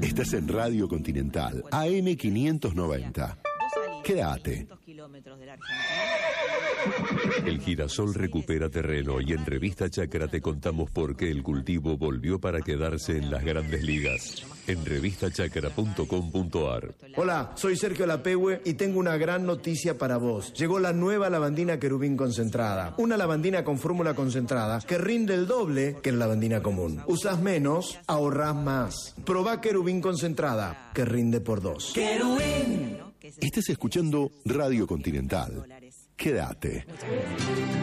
Estás en Radio Continental, AM 590. Quédate. El girasol recupera terreno y en Revista Chacra te contamos por qué el cultivo volvió para quedarse en las grandes ligas. En revistachacra.com.ar. Hola, soy Sergio Lapehue y tengo una gran noticia para vos. Llegó la nueva lavandina Querubín concentrada. Una lavandina con fórmula concentrada que rinde el doble que la lavandina común. Usás menos, ahorrás más. Probá Querubín concentrada, que rinde por 2. Estás escuchando Radio Continental. Quédate.